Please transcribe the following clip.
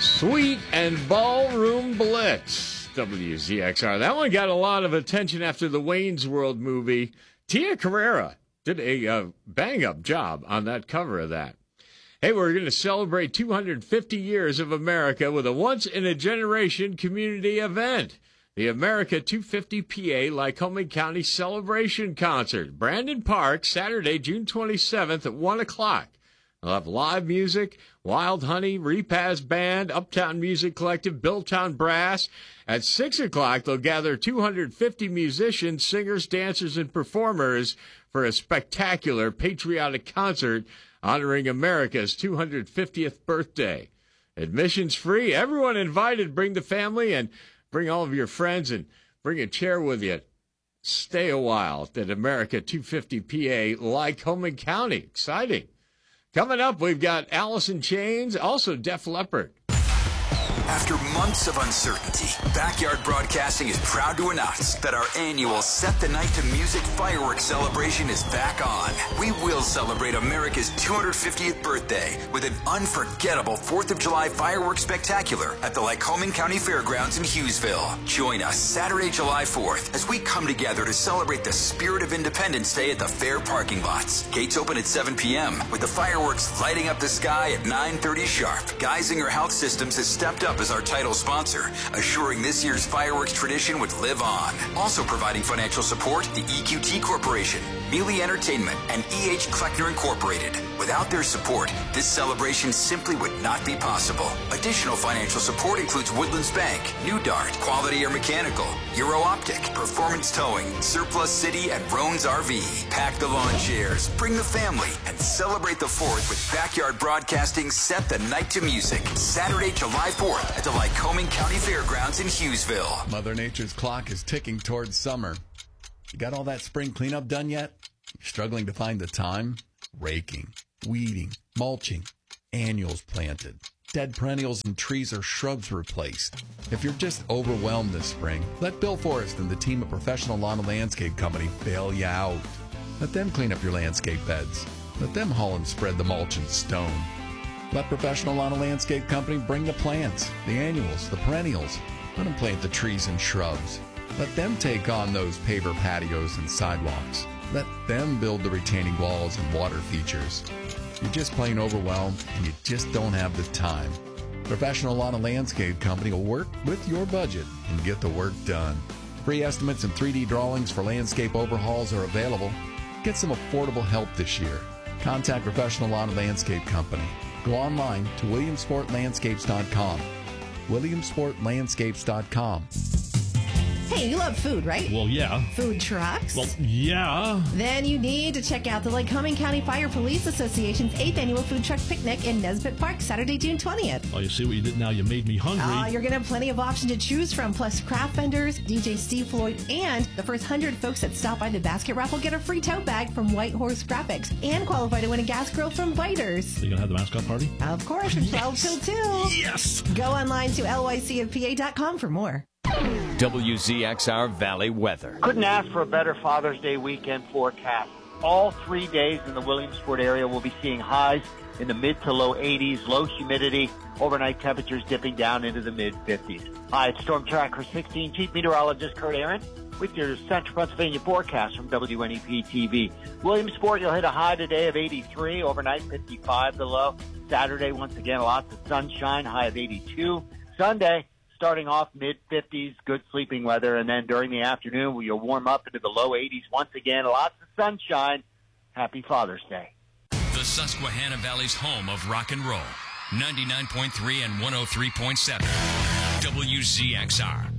Sweet and Ballroom Blitz, WZXR. That one got a lot of attention after the Wayne's World movie. Tia Carrera did a bang-up job on that cover of that. Hey, we're going to celebrate 250 years of America with a once-in-a-generation community event. The America 250 PA Lycoming County Celebration Concert. Brandon Park, Saturday, June 27th at 1 o'clock. They'll have live music, Wild Honey, Repaz Band, Uptown Music Collective, Billtown Brass. At 6 o'clock, they'll gather 250 musicians, singers, dancers, and performers for a spectacular patriotic concert honoring America's 250th birthday. Admission's free. Everyone invited. Bring the family and bring all of your friends and bring a chair with you. Stay a while at America 250 PA, Lycoming County. Exciting. Coming up, we've got Alice in Chains, also Def Leppard. After months of uncertainty, Backyard Broadcasting is proud to announce that our annual Set the Night to Music fireworks celebration is back on. We will celebrate America's 250th birthday with an unforgettable 4th of July fireworks spectacular at the Lycoming County Fairgrounds in Hughesville. Join us Saturday, July 4th as we come together to celebrate the spirit of Independence Day at the fair parking lots. Gates open at 7 p.m. with the fireworks lighting up the sky at 9:30 sharp. Geisinger Health Systems has stepped up as our title sponsor, assuring this year's fireworks tradition would live on. Also providing financial support, the EQT Corporation, Mealy Entertainment, and E.H. Kleckner Incorporated. Without their support, this celebration simply would not be possible. Additional financial support includes Woodlands Bank, New Dart, Quality Air Mechanical, Euro Optic, Performance Towing, Surplus City, and Roan's RV. Pack the lawn chairs, bring the family, and celebrate the 4th with Backyard Broadcasting Set the Night to Music. Saturday, July 4th at the Lycoming County Fairgrounds in Hughesville. Mother Nature's clock is ticking towards summer. You got all that spring cleanup done yet? You're struggling to find the time? Raking, weeding, mulching, annuals planted, dead perennials and trees or shrubs replaced. If you're just overwhelmed this spring, let Bill Forrest and the team of Professional Lawn and Landscape Company bail you out. Let them clean up your landscape beds. Let them haul and spread the mulch and stone. Let Professional Lawn and Landscape Company bring the plants, the annuals, the perennials. Let them plant the trees and shrubs. Let them take on those paver patios and sidewalks. Let them build the retaining walls and water features. You're just plain overwhelmed and you just don't have the time. Professional Lawn and Landscape Company will work with your budget and get the work done. Free estimates and 3D drawings for landscape overhauls are available. Get some affordable help this year. Contact Professional Lawn and Landscape Company. Go online to WilliamsportLandscapes.com. WilliamsportLandscapes.com. Hey, you love food, right? Well, yeah. Food trucks? Well, yeah. Then you need to check out the Lycoming County Fire Police Association's 8th Annual Food Truck Picnic in Nesbitt Park, Saturday, June 20th. Oh, you see what you did now? You made me hungry. You're going to have plenty of options to choose from, plus craft vendors, DJ Steve Floyd, and the first 100 folks that stop by the basket raffle get a free tote bag from White Horse Graphics and qualify to win a gas grill from Viters. Are you going to have the mascot party? Of course, from 12 till 2. Yes! Go online to lycofpa.com for more. WZXR Valley weather. Couldn't ask for a better Father's Day weekend forecast. All 3 days in the Williamsport area will be seeing highs in the mid to low 80s, low humidity, overnight temperatures dipping down into the mid 50s. Hi, it's Storm Tracker 16 Chief Meteorologist Kurt Aaron with your Central Pennsylvania forecast from WNEP TV. Williamsport, you'll hit a high today of 83, overnight 55 the low. Saturday, once again, lots of sunshine, high of 82. Sunday, starting off mid-50s, good sleeping weather, and then during the afternoon, you'll warm up into the low 80s once again. Lots of sunshine. Happy Father's Day. The Susquehanna Valley's home of rock and roll. 99.3 and 103.7. WZXR.